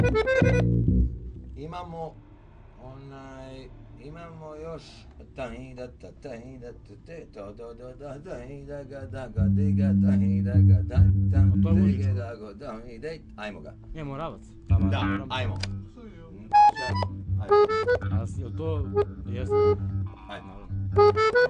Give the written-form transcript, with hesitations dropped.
Imamo imamo još tahida ta tahida te to do da tahida ga da ga diga tahida ga da tam diga da ga da ide. Ajmo ga. Ne, Moravac. Da, ajmo. A to jeste? Ajmo.